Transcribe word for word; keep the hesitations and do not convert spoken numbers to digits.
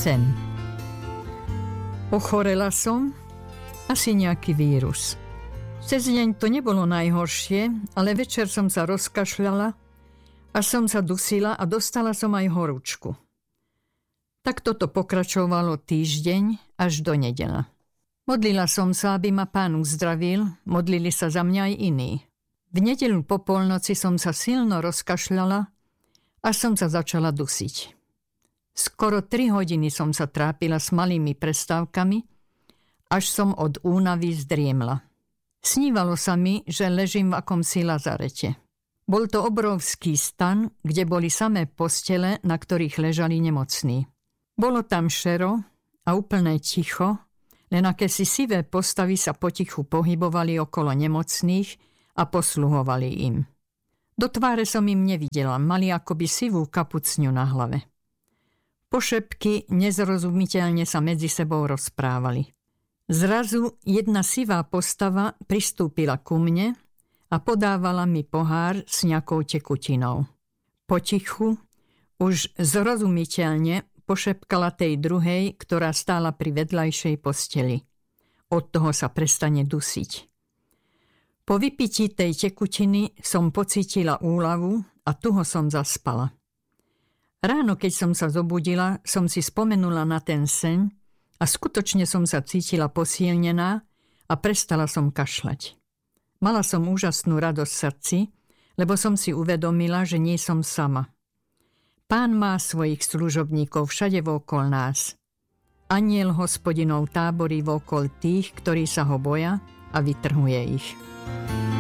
Sen. Ochorela som, asi nejaký vírus. Cez deň to nebolo najhoršie, ale večer som sa rozkašľala a som sa dusila a dostala som aj horúčku. Tak toto pokračovalo týždeň až do nedela. Modlila som sa, aby ma Pán uzdravil, modlili sa za mňa aj iní. V nedeľu po polnoci som sa silno rozkašľala a som sa začala dusiť. Skoro tri hodiny som sa trápila s malými prestávkami, až som od únavy zdriemla. Snívalo sa mi, že ležím v akomsi lazarete. Bol to obrovský stan, kde boli samé postele, na ktorých ležali nemocní. Bolo tam šero a úplné ticho, len akési sivé postavy sa potichu pohybovali okolo nemocných a posluhovali im. Do tváre som im nevidela, mali akoby sivú kapucňu na hlave. Pošepky nezrozumiteľne sa medzi sebou rozprávali. Zrazu jedna sivá postava pristúpila ku mne a podávala mi pohár s nejakou tekutinou. Potichu, už zrozumiteľne pošepkala tej druhej, ktorá stála pri vedľajšej posteli. Od toho sa prestane dusiť. Po vypití tej tekutiny som pocítila úľavu a tuho som zaspala. Ráno, keď som sa zobudila, som si spomenula na ten sen a skutočne som sa cítila posilnená a prestala som kašľať. Mala som úžasnú radosť v srdci, lebo som si uvedomila, že nie som sama. Pán má svojich služobníkov všade vokol nás. Anjel Hospodinov táborí vokol tých, ktorí sa ho boja, a vytrhuje ich.